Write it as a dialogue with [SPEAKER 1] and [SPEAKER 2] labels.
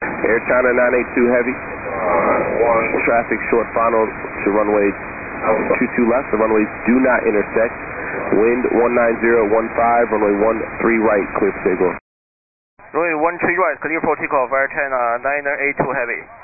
[SPEAKER 1] Air China 982 Heavy. Traffic short final to runway 22 left. The runways do not intersect. Wind 19015, runway 13 right, clear for takeoff.
[SPEAKER 2] Runway 13 right, clear for takeoff. Air China 982 Heavy.